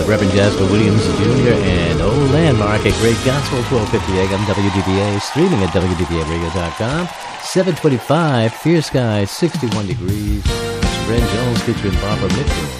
The Reverend Jasper Williams Jr. and Old Landmark at Great Gospel, 1250 AM WDBA, streaming at WDBAradio.com. 725, Fierce Skies, 61 degrees. It's Ren Jones featuring Barbara Mitchell.